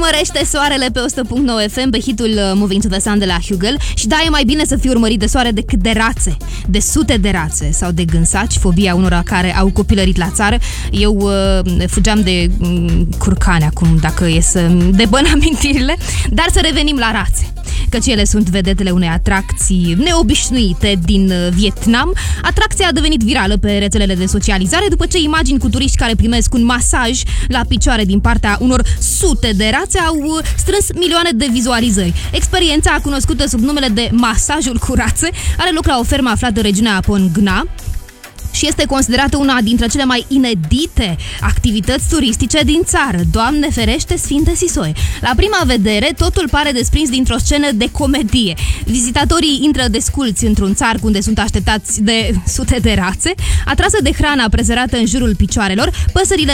urmărește soarele pe 100.9 FM pe hitul Moving to the Sun de la Hugel. Și da, e mai bine să fii urmărit de soare decât de rațe, de sute de rațe sau de gânsaci, fobia unora care au copilărit la țară. Eu fugeam de curcane acum, dacă e să debăn amintirile. Dar să revenim la rațe, căci ele sunt vedetele unei atracții neobișnuite din Vietnam. Atracția a devenit virală pe rețelele de socializare după ce imagini cu turiști care primesc un masaj la picioare din partea unor sute de rațe au strâns milioane de vizualizări. Experiența, cunoscută sub numele de masajul cu rațe, are loc la o fermă aflată în regiunea Phon Nga și este considerată una dintre cele mai inedite activități turistice din țară. Doamne ferește, Sfinte Sisoie! La prima vedere, totul pare desprins dintr-o scenă de comedie. Vizitatorii intră desculți într-un țarc unde sunt așteptați de sute de rațe, atrase de hrana prezerată în jurul picioarelor. Păsările